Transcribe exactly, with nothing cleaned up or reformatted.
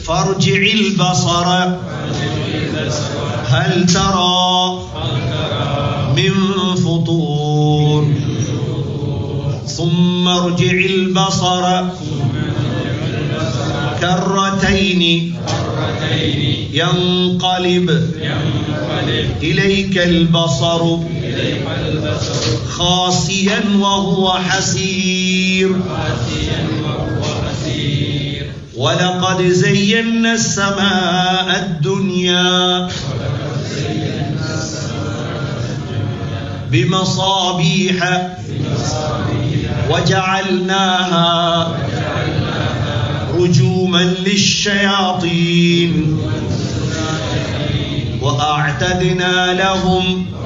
فارجع البصر هل ترى من فطور ثم ارجع البصر كرتين ينقلب إليك البصر خاسئا وهو حسير ولقد زينا السماء الدنيا بمصابيح وجعلناها رجوما للشياطين وأعتدنا لهم